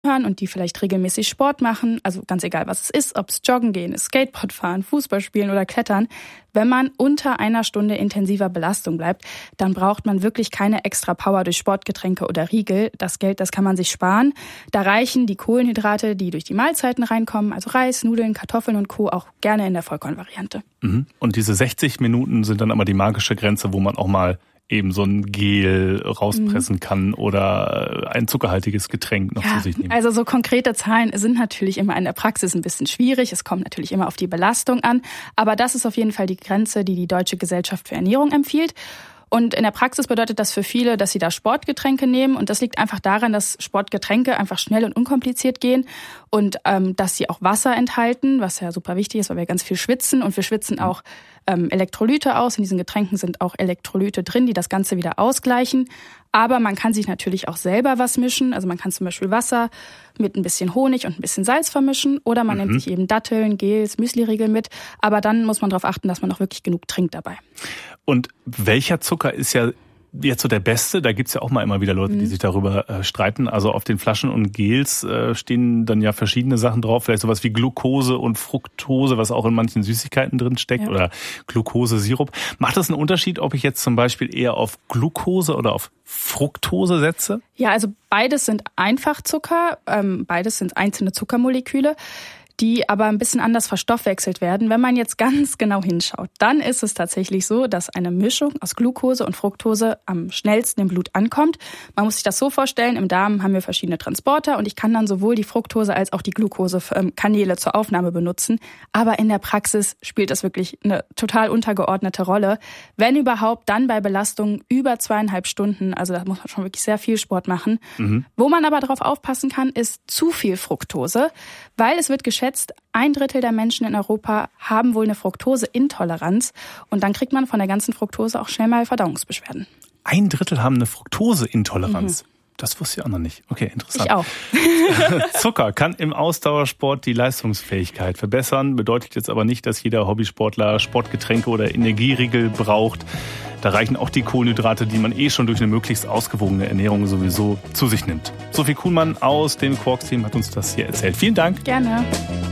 hören und die vielleicht regelmäßig Sport machen, also ganz egal, was es ist, ob es Joggen gehen ist, Skateboard fahren, Fußball spielen oder Klettern, wenn man unter einer Stunde intensiver Belastung bleibt, dann braucht man wirklich keine extra Power durch Sportgetränke oder Riegel. Das Geld, das kann man sich sparen. Da reichen die Kohlenhydrate, die durch die Mahlzeiten reinkommen, also Reis, Nudeln, Kartoffeln und Co. auch gerne in der Vollkornvariante. Und diese 60 Minuten sind dann aber die magische Grenze, wo man auch mal eben so ein Gel rauspressen kann oder ein zuckerhaltiges Getränk noch zu sich nehmen. Also so konkrete Zahlen sind natürlich immer in der Praxis ein bisschen schwierig. Es kommt natürlich immer auf die Belastung an. Aber das ist auf jeden Fall die Grenze, die die Deutsche Gesellschaft für Ernährung empfiehlt. Und in der Praxis bedeutet das für viele, dass sie da Sportgetränke nehmen. Und das liegt einfach daran, dass Sportgetränke einfach schnell und unkompliziert gehen und dass sie auch Wasser enthalten, was ja super wichtig ist, weil wir ganz viel schwitzen. Und wir schwitzen auch Elektrolyte aus. In diesen Getränken sind auch Elektrolyte drin, die das Ganze wieder ausgleichen. Aber man kann sich natürlich auch selber was mischen. Also man kann zum Beispiel Wasser mit ein bisschen Honig und ein bisschen Salz vermischen. Oder man nimmt sich eben Datteln, Gels, Müsliriegel mit. Aber dann muss man darauf achten, dass man auch wirklich genug trinkt dabei. Und welcher Zucker ist ja jetzt so der beste? Da gibt's ja auch mal immer wieder Leute, die sich darüber streiten. Also auf den Flaschen und Gels stehen dann ja verschiedene Sachen drauf. Vielleicht sowas wie Glucose und Fructose, was auch in manchen Süßigkeiten drin steckt. Oder Glukosesirup. Macht das einen Unterschied, ob ich jetzt zum Beispiel eher auf Glucose oder auf Fructose setze? Ja, also beides sind Einfachzucker. Beides sind einzelne Zuckermoleküle, die aber ein bisschen anders verstoffwechselt werden. Wenn man jetzt ganz genau hinschaut, dann ist es tatsächlich so, dass eine Mischung aus Glucose und Fructose am schnellsten im Blut ankommt. Man muss sich das so vorstellen, im Darm haben wir verschiedene Transporter und ich kann dann sowohl die Fructose als auch die Glucose-Kanäle zur Aufnahme benutzen. Aber in der Praxis spielt das wirklich eine total untergeordnete Rolle. Wenn überhaupt, dann bei Belastungen über 2,5 Stunden. Also da muss man schon wirklich sehr viel Sport machen. Wo man aber darauf aufpassen kann, ist zu viel Fructose, weil es wird geschätzt, 1/3 der Menschen in Europa haben wohl eine Fructoseintoleranz und dann kriegt man von der ganzen Fructose auch schnell mal Verdauungsbeschwerden. 1/3 haben eine Fructoseintoleranz. Das wusste ich auch noch nicht. Okay, interessant. Ich auch. Zucker kann im Ausdauersport die Leistungsfähigkeit verbessern, bedeutet jetzt aber nicht, dass jeder Hobbysportler Sportgetränke oder Energieriegel braucht. Da reichen auch die Kohlenhydrate, die man schon durch eine möglichst ausgewogene Ernährung sowieso zu sich nimmt. Sophie Kuhlmann aus dem Quarks-Team hat uns das hier erzählt. Vielen Dank. Gerne.